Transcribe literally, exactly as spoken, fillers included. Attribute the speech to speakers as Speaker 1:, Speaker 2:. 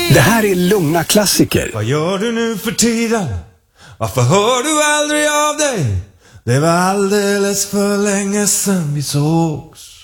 Speaker 1: Det här är Lugna klassiker.
Speaker 2: Vad gör du nu för tiden? Varför hör du aldrig av dig? Det var alldeles för länge sedan vi sågs.